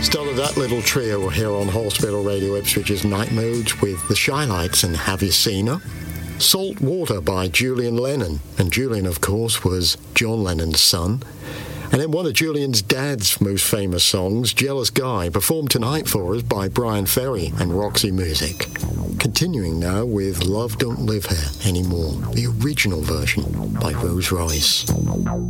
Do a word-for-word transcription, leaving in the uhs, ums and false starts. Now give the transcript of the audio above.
Started that little trio here on Hospital Radio Ipswich's Night Mood with the Shylights and Have You Seen Her? Salt Water by Julian Lennon, and Julian, of course, was John Lennon's son. And then one of Julian's dad's most famous songs, Jealous Guy, performed tonight for us by Brian Ferry and Roxy Music. Continuing now with Love Don't Live Here Anymore, the original version by Rose Royce.